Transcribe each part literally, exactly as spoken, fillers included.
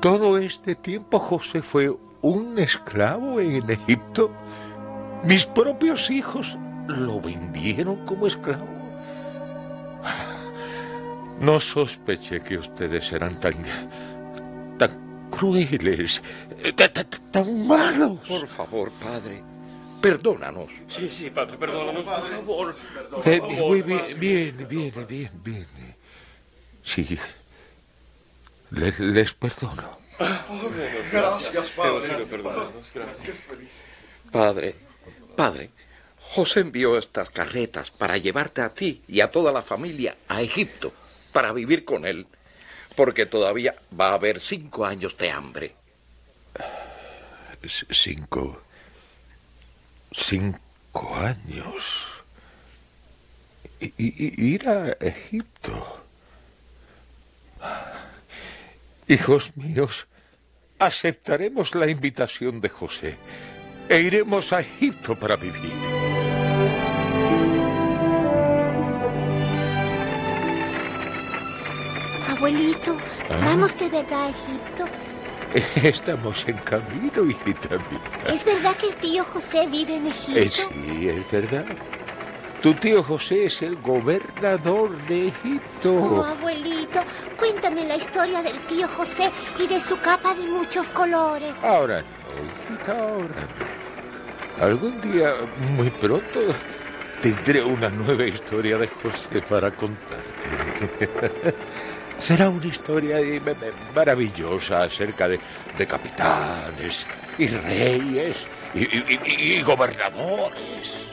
todo este tiempo José fue un esclavo en Egipto. Mis propios hijos lo vendieron como esclavo. No sospeché que ustedes eran tan... tan crueles, tan, tan, tan malos. Por favor, padre, perdónanos. Sí, sí, padre, perdónanos, por favor. Por Eh, favor, muy bien, padre. bien, bien, bien, bien. Sí, les, les perdono. Gracias, padre. Hemos sido perdonados, gracias. Padre, padre, José envió estas carretas para llevarte a ti y a toda la familia a Egipto, para vivir con él, porque todavía va a haber cinco años de hambre. C- Cinco... Cinco años. I- i- ir a Egipto. Hijos míos, aceptaremos la invitación de José e iremos a Egipto para vivir. Abuelito, ¿vamos de verdad a Egipto? Estamos en camino, hijita mía. ¿Es verdad que el tío José vive en Eh, Egipto? sí, es verdad. Tu tío José es el gobernador de Egipto. Oh, abuelito, cuéntame la historia del tío José y de su capa de muchos colores. Ahora no, hijita, ahora no. Algún día, muy pronto, tendré una nueva historia de José para contarte. Será una historia eh, me- me- maravillosa acerca de, de capitanes y reyes y, y- y- y gobernadores.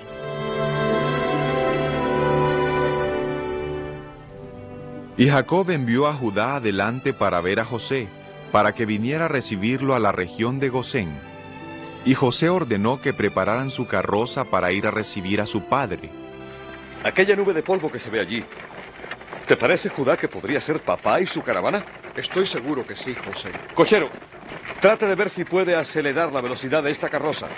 Y Jacob envió a Judá adelante para ver a José, para que viniera a recibirlo a la región de Gosén. Y José ordenó que prepararan su carroza para ir a recibir a su padre. Aquella nube de polvo que se ve allí, ¿te parece, Judá, que podría ser papá y su caravana? Estoy seguro que sí, José. Cochero, trate de ver si puede acelerar la velocidad de esta carroza.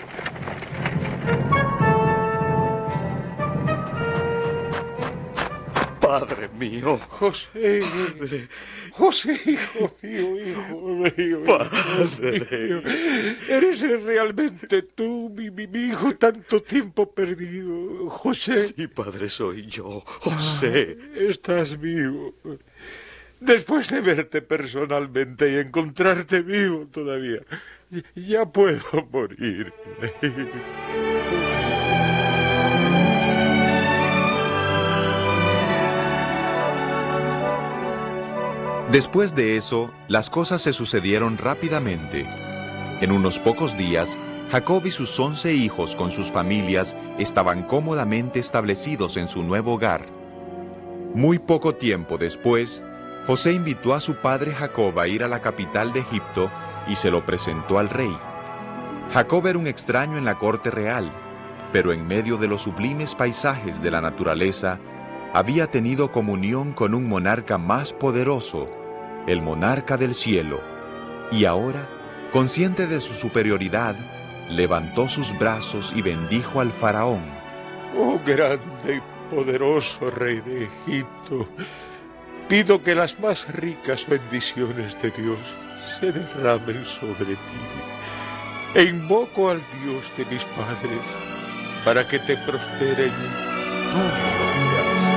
Padre mío. José, José, hijo mío, hijo mío. Padre. Hijo mío. Eres realmente tú, mi, mi, mi hijo, tanto tiempo perdido. José. Sí, padre, soy yo, José. Ah, estás vivo. Después de verte personalmente y encontrarte vivo todavía, ya puedo morir. Después de eso, las cosas se sucedieron rápidamente. En unos pocos días, Jacob y sus once hijos con sus familias estaban cómodamente establecidos en su nuevo hogar. Muy poco tiempo después, José invitó a su padre Jacob a ir a la capital de Egipto y se lo presentó al rey. Jacob era un extraño en la corte real, pero en medio de los sublimes paisajes de la naturaleza, había tenido comunión con un monarca más poderoso, el monarca del cielo, y ahora, consciente de su superioridad, levantó sus brazos y bendijo al faraón. Oh grande y poderoso rey de Egipto, pido que las más ricas bendiciones de Dios se derramen sobre ti, e invoco al Dios de mis padres para que te prosperen todo lo que hagas.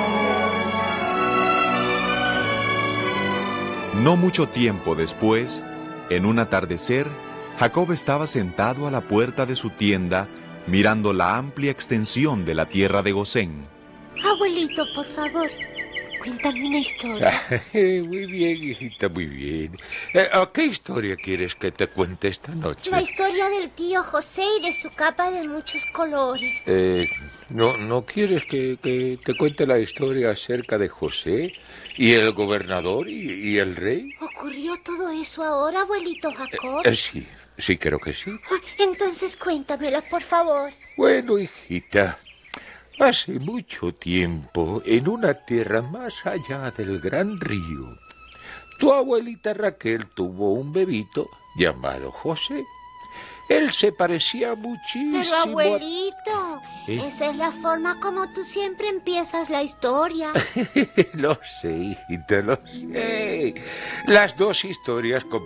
No mucho tiempo después, en un atardecer, Jacob estaba sentado a la puerta de su tienda, mirando la amplia extensión de la tierra de Gosén. Abuelito, por favor, cuéntame una historia. Muy bien, hijita, muy bien. Eh, ¿a ¿Qué historia quieres que te cuente esta noche? La historia del tío José y de su capa de muchos colores. Eh, ¿no, ¿No quieres que, que te cuente la historia acerca de José y el gobernador y, y el rey? ¿Ocurrió todo eso ahora, abuelito Jacob? Eh, sí, sí, creo que sí. Ah, entonces cuéntamela, por favor. Bueno, hijita, hace mucho tiempo, en una tierra más allá del gran río, tu abuelita Raquel tuvo un bebito llamado José. Él se parecía muchísimo Pero a- abuelito, ¿Eh? esa es la forma como tú siempre empiezas la historia. Lo sé, hijita, lo sé. Las dos historias